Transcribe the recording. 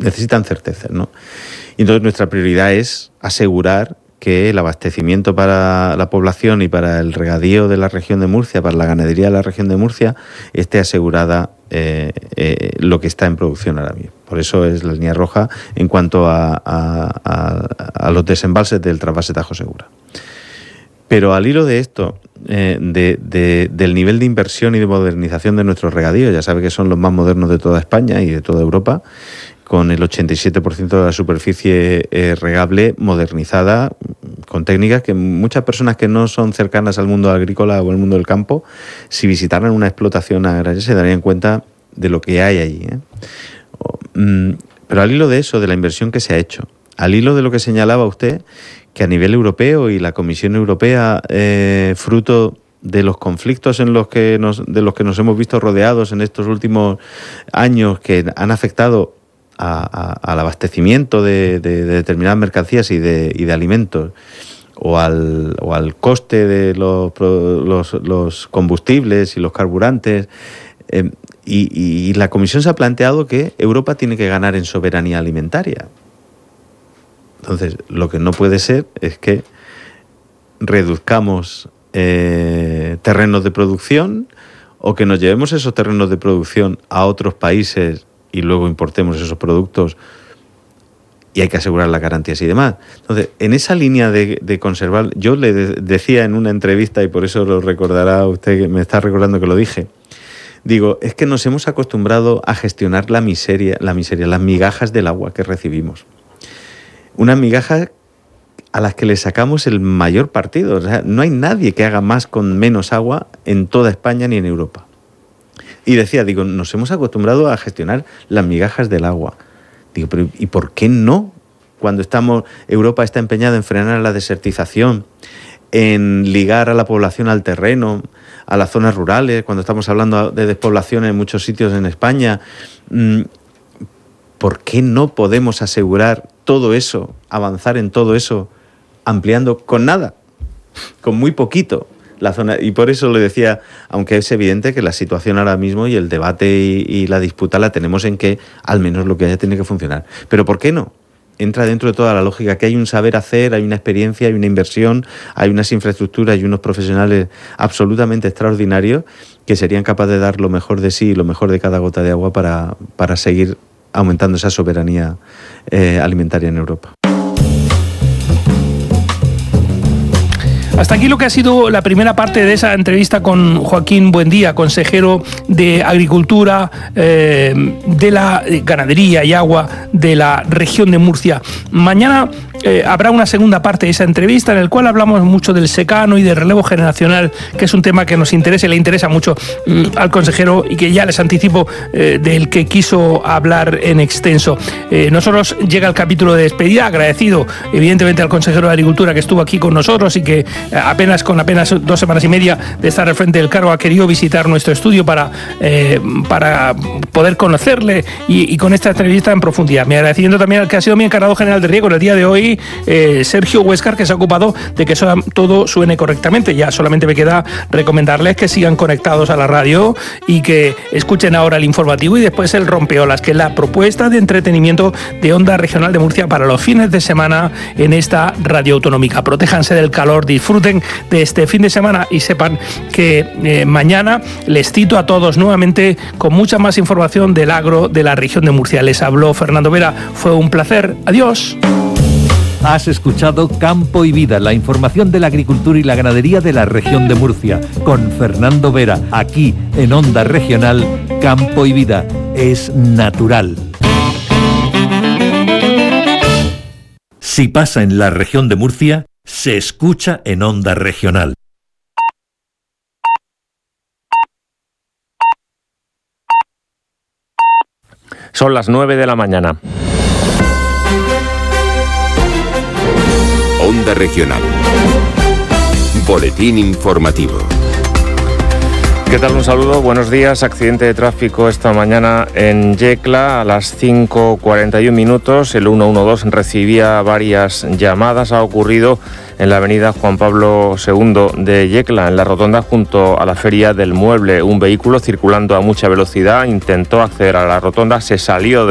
necesitan certezas, ¿no? Y entonces nuestra prioridad es asegurar que el abastecimiento para la población y para el regadío de la región de Murcia, para la ganadería de la región de Murcia, esté asegurada lo que está en producción ahora mismo. Por eso es la línea roja en cuanto a los desembalses del trasvase Tajo Segura. Pero al hilo de esto, del nivel de inversión y de modernización de nuestros regadíos, ya sabe que son los más modernos de toda España y de toda Europa, con el 87% de la superficie regable modernizada, con técnicas que muchas personas que no son cercanas al mundo agrícola o al mundo del campo, si visitaran una explotación agraria se darían cuenta de lo que hay allí, Pero al hilo de eso, de la inversión que se ha hecho, al hilo de lo que señalaba usted, que a nivel europeo y la Comisión Europea, fruto de los conflictos de los que nos hemos visto rodeados en estos últimos años, que han afectado al abastecimiento de determinadas mercancías y de alimentos, o al coste de los combustibles y los carburantes, y la Comisión se ha planteado que Europa tiene que ganar en soberanía alimentaria. Entonces, lo que no puede ser es que reduzcamos terrenos de producción, o que nos llevemos esos terrenos de producción a otros países y luego importemos esos productos, y hay que asegurar las garantías y demás. Entonces, en esa línea de conservar, yo le decía en una entrevista, y por eso lo recordará usted, que me está recordando que lo dije, digo, es que nos hemos acostumbrado a gestionar la miseria, las migajas del agua que recibimos. Unas migajas a las que le sacamos el mayor partido. O sea, no hay nadie que haga más con menos agua en toda España ni en Europa. Y decía, nos hemos acostumbrado a gestionar las migajas del agua. Digo, pero ¿y por qué no? Cuando Europa está empeñada en frenar la desertización, en ligar a la población al terreno, a las zonas rurales, cuando estamos hablando de despoblación en muchos sitios en España, ¿por qué no podemos asegurar todo eso, avanzar en todo eso, ampliando con nada, con muy poquito la zona? Y por eso le decía, aunque es evidente que la situación ahora mismo y el debate y la disputa la tenemos en que al menos lo que haya tiene que funcionar. Pero ¿por qué no? Entra dentro de toda la lógica, que hay un saber hacer, hay una experiencia, hay una inversión, hay unas infraestructuras y unos profesionales absolutamente extraordinarios que serían capaces de dar lo mejor de sí y lo mejor de cada gota de agua para seguir aumentando esa soberanía alimentaria en Europa. Hasta aquí lo que ha sido la primera parte de esa entrevista con Joaquín Buendía, consejero de Agricultura, de la Ganadería y Agua de la región de Murcia. Mañana habrá una segunda parte de esa entrevista en la cual hablamos mucho del secano y del relevo generacional, que es un tema que nos interesa y le interesa mucho al consejero, y que ya les anticipo del que quiso hablar en extenso. Nosotros llega el capítulo de despedida, agradecido evidentemente al consejero de Agricultura que estuvo aquí con nosotros y que con apenas 2 semanas y media de estar al frente del cargo ha querido visitar nuestro estudio para poder conocerle y con esta entrevista en profundidad. Me agradeciendo también al que ha sido mi encargado general de riego en el día de hoy, Sergio Huéscar, que se ha ocupado de que todo suene correctamente. Ya solamente me queda recomendarles que sigan conectados a la radio y que escuchen ahora el informativo y después el rompeolas, que es la propuesta de entretenimiento de Onda Regional de Murcia para los fines de semana en esta radio autonómica. Protéjanse del calor, disfruten de este fin de semana y sepan que mañana les cito a todos nuevamente con mucha más información del agro de la región de Murcia. Les habló Fernando Vera, fue un placer. Adiós. Has escuchado Campo y Vida, la información de la agricultura y la ganadería de la región de Murcia, con Fernando Vera, aquí en Onda Regional. Campo y Vida es natural. Si pasa en la región de Murcia, se escucha en Onda Regional. Son las 9 de la mañana. Onda Regional. Boletín informativo. ¿Qué tal? Un saludo, buenos días. Accidente de tráfico esta mañana en Yecla a las 5:41 minutos. El 112 recibía varias llamadas. Ha ocurrido en la avenida Juan Pablo II de Yecla, en la rotonda junto a la Feria del Mueble. Un vehículo circulando a mucha velocidad intentó acceder a la rotonda, se salió de